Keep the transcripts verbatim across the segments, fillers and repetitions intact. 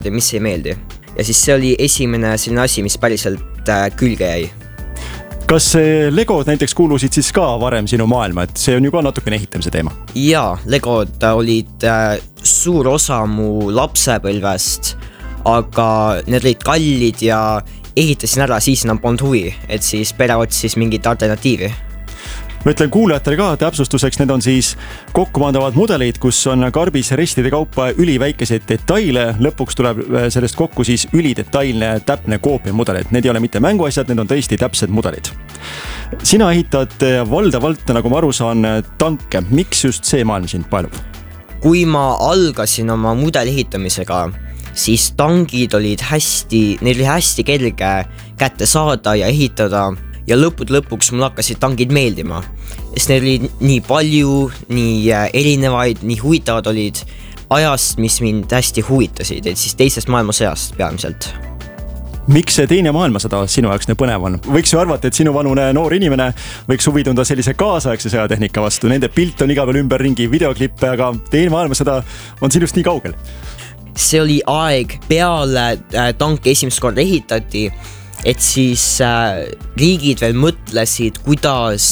mis ei meeldi. Ja siis see oli esimene selline asi, mis päriselt külge jäi. Kas Legod näiteks kuulusid siis ka varem sinu maailma, et see on ju ka natukene ehitamise teema? Jaa, Legod olid suur osa mu lapsepõlvest, aga need olid kallid ja ehitasin ära, siis enam polnud huvi, et siis pere otsis mingit alternatiivi. Ma ütlen kuulajatele ka täpsustuseks, need on siis kokkupandavad mudeleid, kus on karbis restide kaupa üliväikeseid detaile. Lõpuks tuleb sellest kokku siis ülidetailne täpne koopia mudelid. Need ei ole mitte mänguasjad, need on tõesti täpsed mudelid. Sina ehitad valdavalt, nagu ma aru saan, tanke. Miks just see maailm sind paelub? Kui ma algasin oma mudeli ehitamisega, siis tankid olid hästi, neil oli hästi kerge kätte saada ja ehitada. Ja lõpud lõpuks mul hakkasid tankid meeldima. Sest neil oli nii palju, nii erinevaid, nii huvitavad olid ajast, mis mind hästi huvitasid, et siis teisest maailmasõjast peamiselt. Miks see teine maailmasõda sinu jaoks nii põnev on? Võiks ju arvata, et sinu vanune noor inimene võiks huvi tunda sellise kaasaegse sõjatehnika vastu. Nende pilt on iga veel ümber ringi videoklippe, aga teine maailmasõda on sinust nii kaugel. See oli aeg peale tanki esimest korda ehitati, et siis äh, riigid veel mõtlesid, kuidas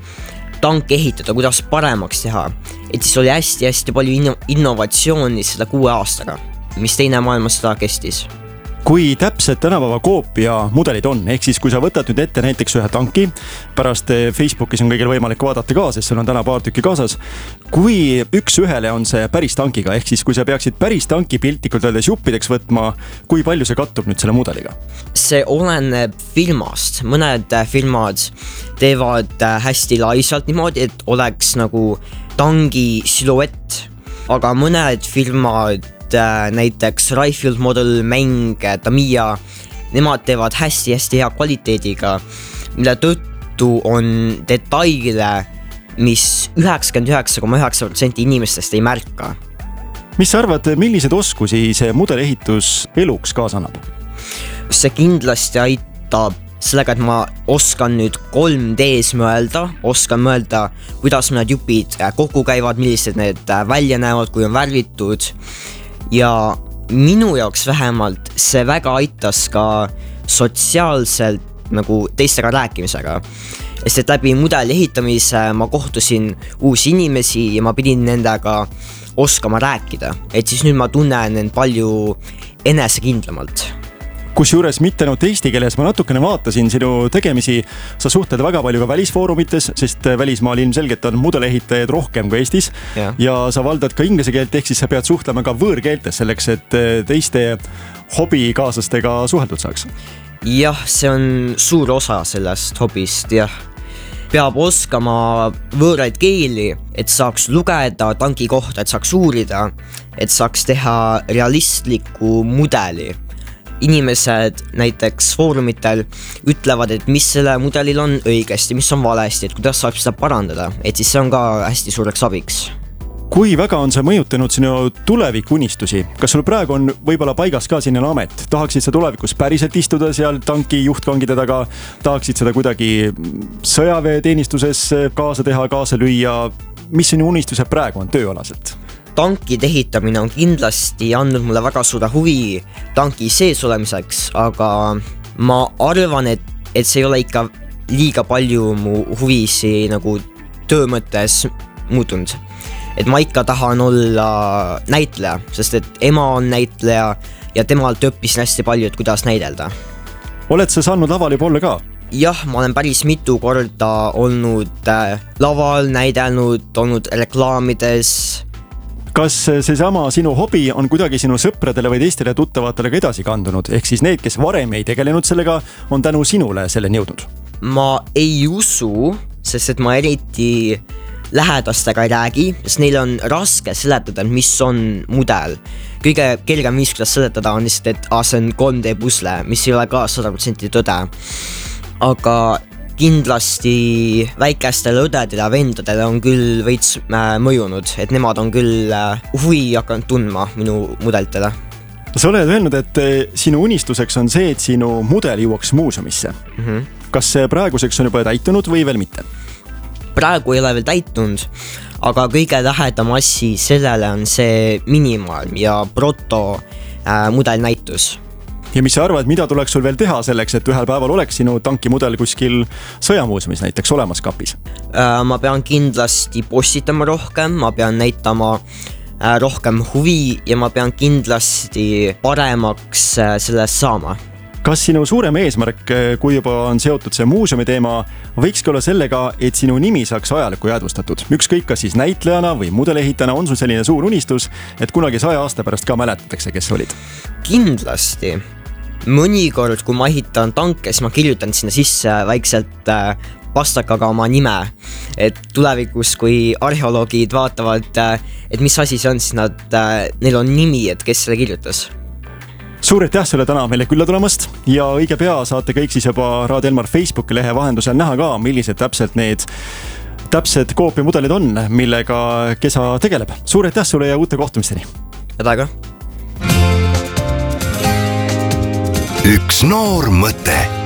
tank ehitada, kuidas paremaks teha. Et siis oli hästi-hästi palju inno- innovatsiooni seda kuue aastaga, mis teine maailmasõda kestis. Kui täpsed tänapäeva koopia mudelid on, ehk siis kui sa võtad nüüd ette näiteks ühe tanki, pärast Facebookis on kõigil võimalik vaadata ka, sest seal on täna paar tükki kaasas, kui üks ühele on see päris tankiga, ehk siis kui sa peaksid päris tanki piltlikult öeldes juppideks võtma, kui palju see kattub nüüd selle mudeliga? See oleneb filmast. Mõned filmad teevad hästi laisalt niimoodi, et oleks nagu tangi siluett, aga mõned filmad näiteks Rifle Model mäng, Tamiya, nemad teevad hästi-hästi hea kvaliteediga, mille tõttu on detaile, mis üheksakümmend üheksa koma üheksa protsenti inimestest ei märka. Mis sa arvad, millised oskusi see mudelehitus eluks kaasa annab? See kindlasti aitab sellega, et ma oskan nüüd kolm D-s mõelda, oskan mõelda, kuidas need jupid kokku käivad, millised need välja näevad, kui on värvitud. Ja minu jaoks vähemalt see väga aitas ka sotsiaalselt nagu teistega rääkimisega. Sest et läbi mudeli ehitamise ma kohtusin uusi inimesi ja ma pidin nendega oskama rääkida. Et siis nüüd ma tunnen end palju enesekindlamalt. Kusjuures mitte ainult eesti keeles, ma natukene vaatasin sinu tegemisi, sa suhtled väga palju ka välisfoorumites, sest välismaal ilmselgelt on mudelehitajaid rohkem kui Eestis ja. ja sa valdad ka inglise keelt, ehk siis sa pead suhtlema ka võõrkeeltes selleks, et teiste hobikaaslastega suheldud saaks. Jah, see on suur osa sellest hobist, jah. Peab oskama võõraid keeli, et saaks lugeda tanki kohta, et saaks uurida, et saaks teha realistliku mudeli. Inimesed näiteks foorumitel ütlevad, et mis selle mudelil on õigesti, mis on valesti, et kuidas saab seda parandada, et siis see on ka hästi suureks abiks. Kui väga on see mõjutanud sinu tulevikunistusi? Kas sul praegu on võib-olla paigas ka sinna amet? Tahaksid sa tulevikus päriselt istuda seal tanki juhtkangide taga? Tahaksid seda kuidagi sõjaväeteenistuses kaasa teha, kaasa lüüa? Mis sinu unistused praegu on tööalaselt? Tankide ehitamine on kindlasti andnud mulle väga suure huvi tanki sees olemiseks, aga ma arvan, et, et see ei ole ikka liiga palju mu huvisi nagu töö mõttes muutunud. Et ma ikka tahan olla näitleja, sest et ema on näitleja ja temalt õppisin hästi palju, et kuidas näidelda. Oled sa saanud laval juba olla ka? Jah, ma olen päris mitu korda olnud laval, näidelnud, olnud reklaamides. Kas seesama sinu hobi on kuidagi sinu sõpradele või teistele tuttavatele ka edasi kandunud? Ehk siis need, kes varem ei tegelenud sellega, on tänu sinule selleni jõudnud? Ma ei usu, sest et ma eriti lähedastega ei räägi, sest neil on raske seletada, mis on mudel. Kõige kergem viis, kuidas seletada on lihtsalt, et ah, see on kolm D pusle, mis ei ole ka sada protsenti tõde. Aga kindlasti väikestele õdedele ja vendadele on küll veits mõjunud, et nemad on küll huvi hakanud tundma minu mudelitele. Sa oled öelnud, et sinu unistuseks on see, et sinu mudel jõuaks muuseumisse. Mm-hmm. Kas see praeguseks on juba täitunud või veel mitte? Praegu ei ole veel täitunud, aga kõige lähedam asi sellele on see minimaailm ja proto äh, mudelnäitus. Ja mis sa arvad, mida tuleks sul veel teha selleks, et ühel päeval oleks sinu tankimudel kuskil sõjamuuseumis näiteks olemas kapis? Äh, ma pean kindlasti postitama rohkem, ma pean näitama äh, rohkem huvi ja ma pean kindlasti paremaks äh, sellest saama. Kas sinu suurem eesmärk, kui juba on seotud see muuseumi teema, võikski olla sellega, et sinu nimi saaks ajalukku jäädvustatud? Ükskõik kas siis näitlejana või mudelehitajana on sul selline suur unistus, et kunagi saja aasta pärast ka mäletatakse, kes olid? Kindlasti. Mõnikord, kui ma ehitan tanke, siis ma kirjutan sinna sisse väikselt pastakaga oma nime. Et tulevikus, kui arheoloogid vaatavad, et mis asi see on, siis nad, neil on nimi, et kes selle kirjutas. Suur aitäh sulle täna meile külla tulemast ja õige pea saate kõik siis juba Raadio Elmar Facebooki lehe vahendusel näha ka, millised täpselt need täpsed koopiamudelid on, millega Kesa tegeleb. Suur aitäh sulle ja uute kohtumisteni. Tädaga. Üks noor mõte.